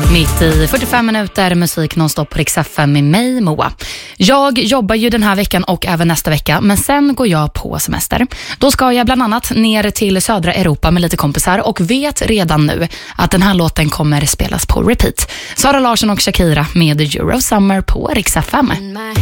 Mitt i 45 minuter musik nonstop på Rix FM med mig, Moa. Jag jobbar ju den här veckan och även nästa vecka, men sen går jag på semester. Då ska jag bland annat ner till södra Europa med lite kompisar och vet redan nu att den här låten kommer spelas på repeat. Sara Larsson och Shakira med Euro Summer på Rix FM.